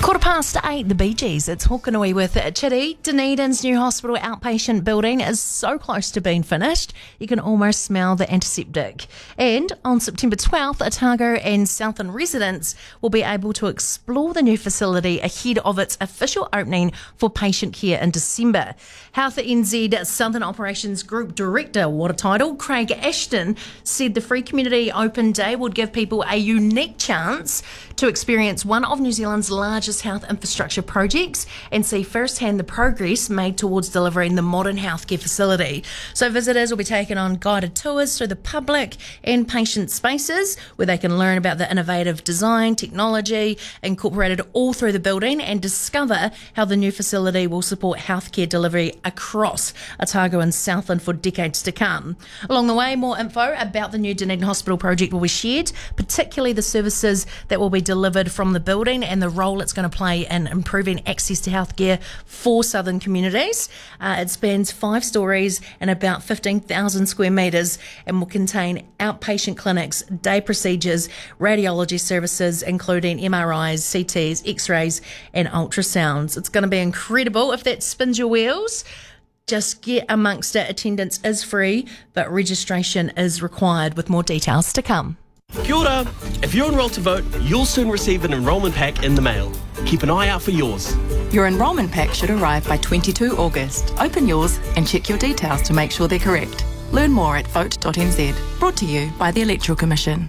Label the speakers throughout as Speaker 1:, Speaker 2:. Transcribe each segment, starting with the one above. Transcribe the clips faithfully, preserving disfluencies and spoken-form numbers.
Speaker 1: Quarter past eight, the Bee Gees. It's Hokanui with Chitty. Dunedin's new hospital outpatient building is so close to being finished, you can almost smell the antiseptic. And on September twelfth, Otago and Southland residents will be able to explore the new facility ahead of its official opening for patient care in December. Health N Z Southern Operations Group Director, what a title, Craig Ashton, said the Free Community Open Day would give people a unique chance to experience one of New Zealand's largest health infrastructure projects and see firsthand the progress made towards delivering the modern healthcare facility. So visitors will be taken on guided tours through the public and patient spaces where they can learn about the innovative design, technology incorporated all through the building and discover how the new facility will support healthcare delivery across Otago and Southland for decades to come. Along the way, more info about the new Dunedin Hospital project will be shared, particularly the services that will be delivered from the building and the role it's going to play in improving access to healthcare for southern communities. Uh, it spans five stories and about fifteen thousand square metres and will contain outpatient clinics, day procedures, radiology services, including M R Is, C Ts, X-rays and ultrasounds. It's going to be incredible. If that spins your wheels, just get amongst it. Attendance is free, but registration is required, with more details to come.
Speaker 2: Kia ora. If you're enrolled to vote, you'll soon receive an enrolment pack in the mail. Keep an eye out for yours.
Speaker 3: Your enrolment pack should arrive by the twenty-second of August. Open yours and check your details to make sure they're correct. Learn more at vote dot n z. Brought to you by the Electoral Commission.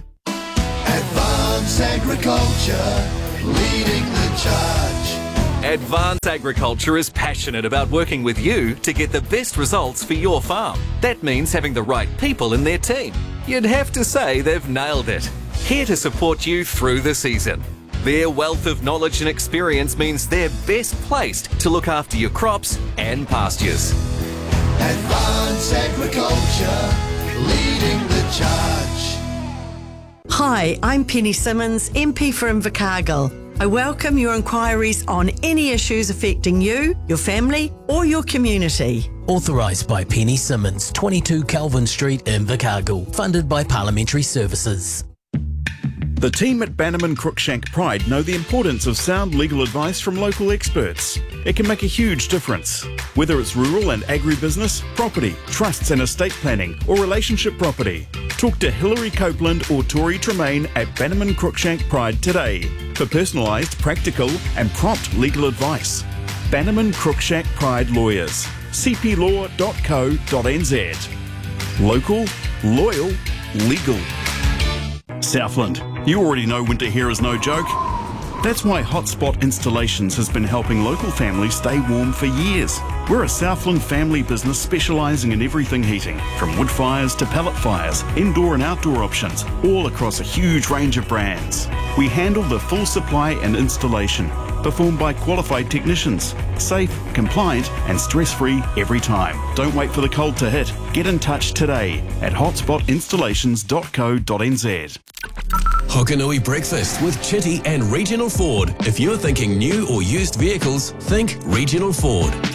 Speaker 4: Advanced Agriculture, leading the charge.
Speaker 5: Advanced Agriculture is passionate about working with you to get the best results for your farm. That means having the right people in their team. You'd have to say they've nailed it. Here to support you through the season. Their wealth of knowledge and experience means they're best placed to look after your crops and pastures.
Speaker 4: Advanced Agriculture, leading the charge.
Speaker 6: Hi, I'm Penny Simmons, M P for Invercargill. I welcome your inquiries on any issues affecting you, your family or your community.
Speaker 7: Authorised by Penny Simmons, twenty-two Calvin Street, Invercargill. Funded by Parliamentary Services.
Speaker 8: The team at Bannerman Cruikshank Pride know the importance of sound legal advice from local experts. It can make a huge difference. Whether it's rural and agribusiness, property, trusts and estate planning, or relationship property. Talk to Hilary Copeland or Tori Tremaine at Bannerman Cruikshank Pride today for personalised, practical and prompt legal advice. Bannerman Cruikshank Pride Lawyers. c p law dot co dot n z. Local, loyal, legal. Southland, you already know winter here is no joke. That's why Hotspot Installations has been helping local families stay warm for years. We're a Southland family business specialising in everything heating, from wood fires to pellet fires, indoor and outdoor options, all across a huge range of brands. We handle the full supply and installation, performed by qualified technicians. Safe, compliant and stress-free every time. Don't wait for the cold to hit. Get in touch today at hotspot installations dot co dot n z.
Speaker 9: Hokanui Breakfast with Chitty and Regional Ford. If you're thinking new or used vehicles, think Regional Ford.